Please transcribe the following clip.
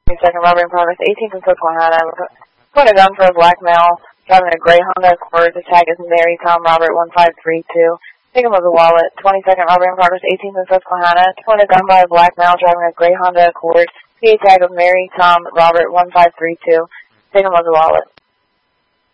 22nd robbery in progress, 18th and Susquehanna. Put a gun for a black male, driving a gray Honda Accord. The tag is Mary Tom Robert 1532. Taken was a wallet. 22nd robbery in progress, 18th and Susquehanna. Put a gun by a black male, driving a gray Honda Accord. PA tag of Mary Tom Robert 1532. Taken was a wallet.